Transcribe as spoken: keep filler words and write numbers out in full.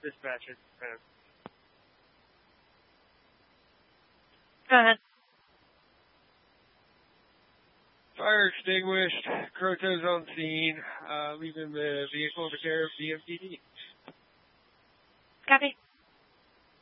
Dispatch it. Uh, Go ahead. Fire extinguished. Crotos on scene. Uh, leaving the vehicle to care of D M P D. Copy.